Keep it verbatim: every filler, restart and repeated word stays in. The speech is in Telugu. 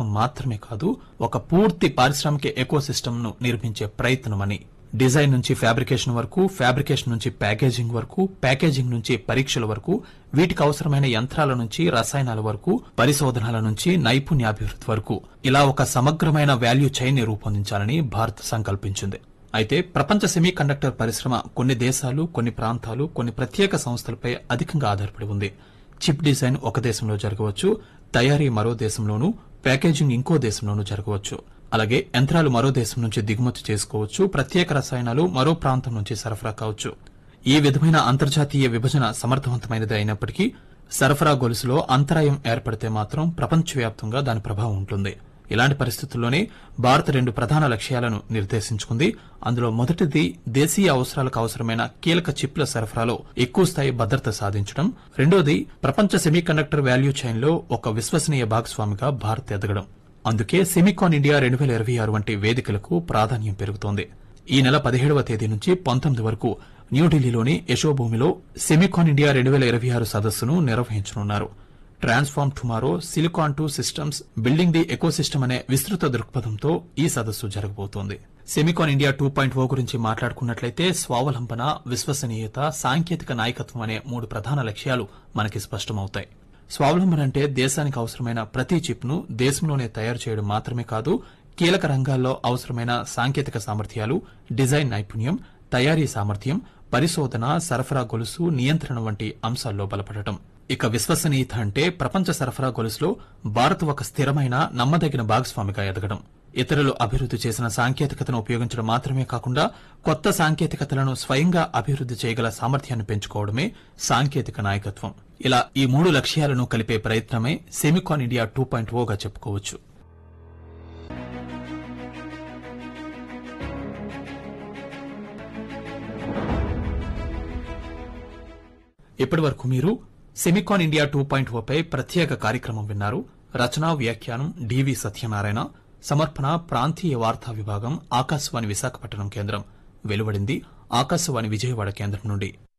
మాత్రమే కాదు, ఒక పూర్తి పారిశ్రామిక ఎకోసిస్టమ్ ను నిర్మించే ప్రయత్నమని. డిజైన్ నుంచి ఫ్యాబ్రికేషన్ వరకు, ఫ్యాబ్రికేషన్ నుంచి ప్యాకేజింగ్ వరకు, ప్యాకేజింగ్ నుంచి పరీక్షల వరకు, వీటికి అవసరమైన యంత్రాల నుంచి రసాయనాల వరకు, పరిశోధనల నుంచి నైపుణ్యాభివృద్ధి వరకు ఇలా ఒక సమగ్రమైన వాల్యూ చైన్ ని రూపొందించాలని భారత్ సంకల్పించింది. అయితే ప్రపంచ సెమీ కండక్టర్ పరిశ్రమ కొన్ని దేశాలు, కొన్ని ప్రాంతాలు, కొన్ని ప్రత్యేక సంస్థలపై అధికంగా ఆధారపడి ఉంది. చిప్ డిజైన్ ఒక దేశంలో జరగవచ్చు, తయారీ మరో దేశంలోనూ, ప్యాకేజింగ్ ఇంకో దేశంలోనూ జరగవచ్చు. అలాగే యంత్రాలు మరో దేశం నుంచి దిగుమతి చేసుకోవచ్చు, ప్రత్యేక రసాయనాలు మరో ప్రాంతం నుంచి సరఫరా కావచ్చు. ఈ విధమైన అంతర్జాతీయ విభజన సమర్థవంతమైనది అయినప్పటికీ సరఫరా గొలుసులో అంతరాయం ఏర్పడితే మాత్రం ప్రపంచవ్యాప్తంగా దాని ప్రభావం ఉంటుంది. ఇలాంటి పరిస్థితుల్లోనే భారత్ రెండు ప్రధాన లక్ష్యాలను నిర్దేశించుకుంది. అందులో మొదటిది దేశీయ అవసరాలకు అవసరమైన కీలక చిప్ల సరఫరాలో ఎక్కువ స్థాయి భద్రత సాధించడం, రెండోది ప్రపంచ సెమీకండక్టర్ వాల్యూ చైన్ లో ఒక విశ్వసనీయ భాగస్వామిగా భారత్ ఎదగడం. అందుకే సెమికాన్ ఇండియా రెండు వేల ఇరవై ఆరు వంటి వేదికలకు ప్రాధాన్యం పెరుగుతోంది. ఈ నెల పదిహేడవ తేదీ నుంచి పంతొమ్మిది వరకు న్యూఢిల్లీలోని యశోభూమిలో సెమికాన్ ఇండియా రెండు వేల ఇరవై ఆరు సదస్సును నిర్వహించనున్నారు. Transform tomorrow, silicon to systems, building the ecosystem అనే విస్తృత దృక్పథంతో ఈ సదస్సు జరగబోతోంది. సెమికాన్ ఇండియా టూ పాయింట్ ఓ గురించి మాట్లాడుకున్నట్లయితే స్వావలంబన, విశ్వసనీయత, సాంకేతిక నాయకత్వం అనే మూడు ప్రధాన లక్ష్యాలు మనకి స్పష్టమవుతాయి. స్వావలంబన అంటే దేశానికి అవసరమైన ప్రతి చిప్ ను దేశంలోనే తయారు చేయడం మాత్రమే కాదు, కీలక రంగాల్లో అవసరమైన సాంకేతిక సామర్థ్యాలు, డిజైన్ నైపుణ్యం, తయారీ సామర్థ్యం, పరిశోధన, సరఫరా గొలుసు, నియంత్రణ వంటి అంశాల్లో బలపడటం. ఇక విశ్వసనీయత అంటే ప్రపంచ సరఫరా గొలుసులో భారత్ ఒక స్థిరమైన, నమ్మదగిన భాగస్వామిగా ఎదగడం. ఇతరులు అభివృద్ది చేసిన సాంకేతికతను ఉపయోగించడం మాత్రమే కాకుండా కొత్త సాంకేతికతలను స్వయంగా అభివృద్ది చేయగల సామర్థ్యాన్ని పెంచుకోవడమే సాంకేతిక నాయకత్వం. ఇలా ఈ మూడు లక్ష్యాలను కలిపే ప్రయత్నమే సెమికాన్ ఇండియా టూ పాయింట్ ఓగా చెప్పుకోవచ్చు. ఇప్పటి వరకు మీరు సెమికాన్ ఇండియా టూ పాయింట్ ఓ పై ప్రత్యేక కార్యక్రమం విన్నారు. రచనా వ్యాఖ్యానం డివి సత్యనారాయణ, సమర్పణ ప్రాంతీయ వార్తా విభాగం, ఆకాశవాణి విశాఖపట్నం కేంద్రం. వెలువడింది ఆకాశవాణి విజయవాడ కేంద్రం నుండి.